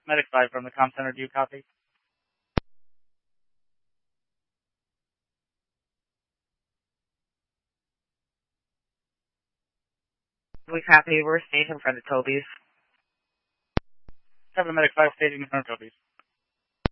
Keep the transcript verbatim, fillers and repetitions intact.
Medic five from the comm center, do you copy? We copy. We're staging in front of Toby's. Seven Medic five staging in front of Toby's.